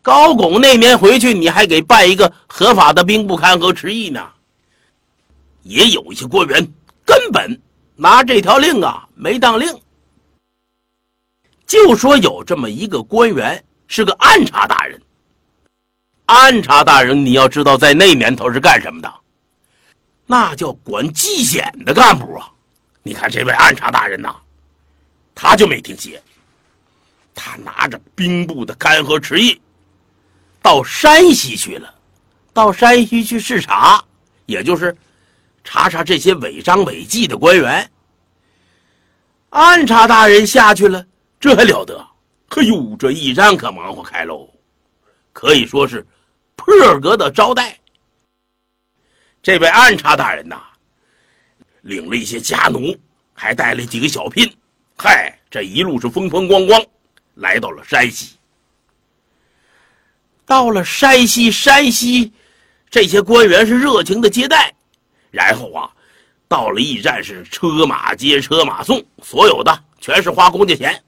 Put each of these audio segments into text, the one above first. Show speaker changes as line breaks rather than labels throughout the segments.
高拱那年回去，你还给办一个合法的兵部勘合迟议呢。也有一些官员根本拿这条令啊没当令。就说有这么一个官员是个按察大人。按察大人你要知道在那年头是干什么的？那叫管纪检的干部啊。你看这位按察大人呐，他就没听邪，他拿着兵部的勘合迟议到山西去了，到山西去视察，也就是查查这些违章违纪的官员。按察大人下去了，这还了得？嘿呦，这一战可忙活开喽，可以说是破格的招待。这位按察大人呐，领了一些家奴，还带了几个小聘，嗨，这一路是风风光光来到了山西。到了山西这些官员是热情的接待，然后啊，到了驿站是车马接车马送，所有的全是花公家钱。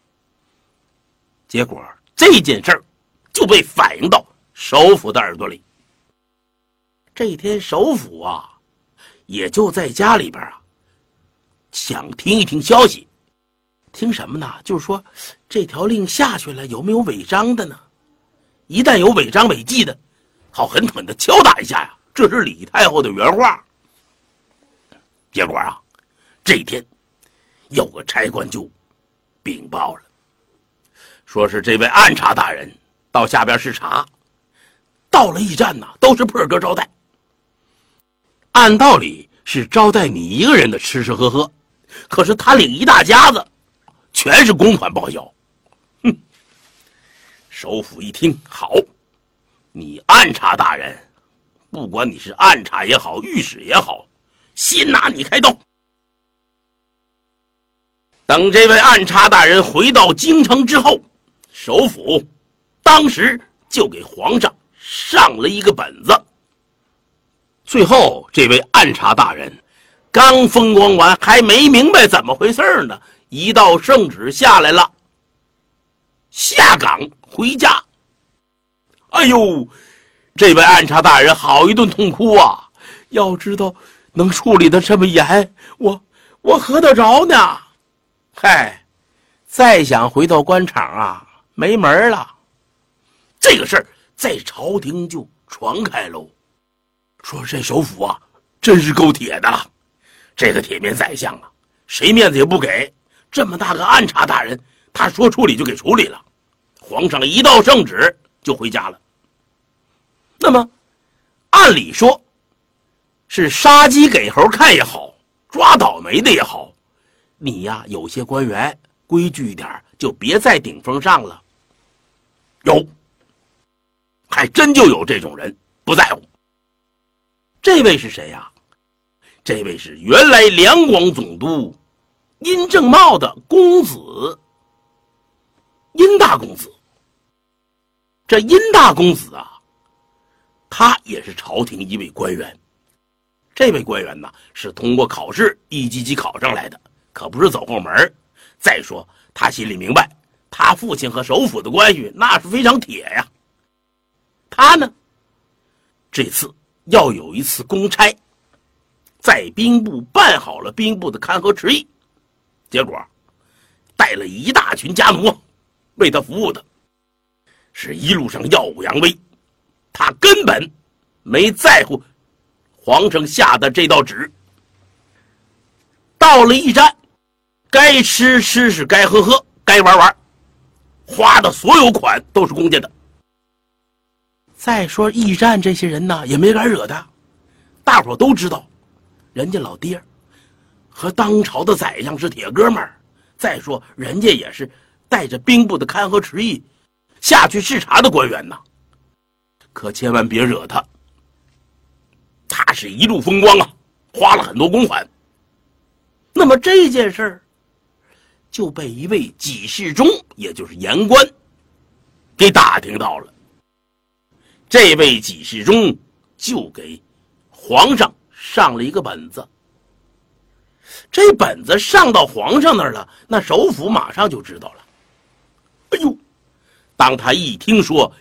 结果这件事儿就被反映到首府的耳朵里。这天首府啊，也就在家里边啊，想听一听消息。听什么呢？就是说这条令下去了，有没有违章的呢？一旦有违章违纪的，好狠狠的敲打一下呀！这是李太后的原话。结果啊，这一天有个差官就禀报了，说是这位按察大人到下边视察，到了驿站呐，都是破格招待。按道理是招待你一个人的吃吃喝喝，可是他领一大家子，全是公款报销。哼！首府一听，好，你按察大人，不管你是按察也好，御史也好，先拿你开刀。等这位按察大人回到京城之后，首府当时就给皇上上了一个本子。最后这位按察大人刚风光完，还没明白怎么回事呢，一道圣旨下来了，下岗回家。哎呦，这位按察大人好一顿痛哭啊！要知道能处理的这么严，我何得着呢？嗨，再想回到官场啊，没门了。这个事儿在朝廷就传开喽，说这首府啊，真是够铁的了。这个铁面宰相啊，谁面子也不给。这么大个按察大人，他说处理就给处理了。皇上一道圣旨就回家了。那么，按理说，是杀鸡给猴看也好，抓倒霉的也好，你呀，有些官员规矩一点，就别在顶风上了。有，还真就有这种人不在乎。这位是谁呀？这位是原来两广总督殷正茂的公子殷大公子。这殷大公子啊，他也是朝廷一位官员。这位官员呢，是通过考试一级级考上来的，可不是走后门。再说他心里明白，他父亲和首府的关系那是非常铁呀。他呢，这次要有一次公差，在兵部办好了兵部的勘合迟议，结果带了一大群家奴为他服务的，是一路上耀武扬威。他根本没在乎皇上下的这道旨。到了驿站，该吃吃是该喝喝，该玩玩，花的所有款都是公家的。再说驿站这些人呢，也没敢惹他，大伙都知道人家老爹和当朝的宰相是铁哥们儿。再说人家也是带着兵部的勘合迟议下去视察的官员呐，可千万别惹他。他是一路风光啊，花了很多公款。那么这件事儿就被一位给事中，也就是言官给打听到了。这位给事中就给皇上上了一个本子。这本子上到皇上那儿了，那首府马上就知道了。哎呦，当他一听说